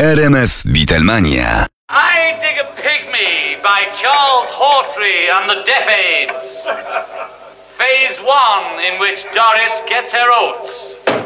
RMF Beatlemania. I Dig a Pygmy by Charles Hawtrey and the Deaf Aids. Phase 1, in which Doris gets her oats.